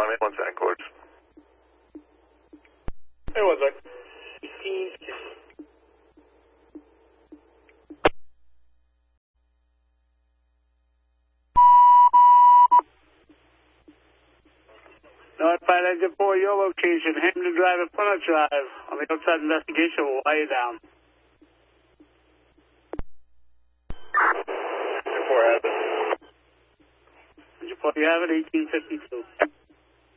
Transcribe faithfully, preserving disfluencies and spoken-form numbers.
on it. One second, Courts. Hey, one sec. Northbound exit four, your location, Hamden Drive and Plymouth Drive. On the outside investigation, we'll wire you down. four have it. Did you put you have it? eighteen fifty-two.